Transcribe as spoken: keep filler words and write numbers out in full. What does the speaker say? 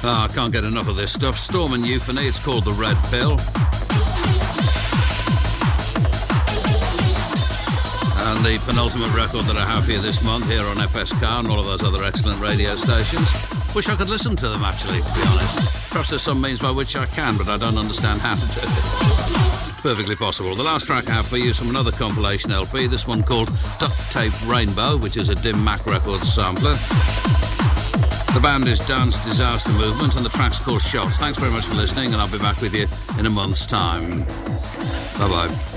Oh, I can't get enough of this stuff. Storm and Euphony, it's called The Red Pill. And the penultimate record that I have here this month, here on F S K and all of those other excellent radio stations. Wish I could listen to them, actually, to be honest. Perhaps there's some means by which I can, but I don't understand how to do it. Perfectly possible. The last track I have for you is from another compilation L P, this one called Duct Tape Rainbow, which is a Dim Mak Records sampler. The band is Dance Disaster Movement, and the track's called Shots. Thanks very much for listening, and I'll be back with you in a month's time. Bye-bye.